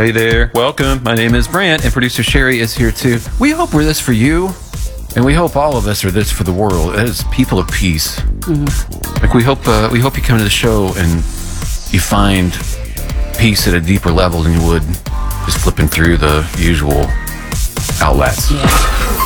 Hey there, welcome. My name is Brant, and producer Sherry is here too. We hope we're this for you, and we hope all of us are this for the world as people of peace. Like we hope you come to the show and you find peace at a deeper level than you would just flipping through the usual outlets. Yeah.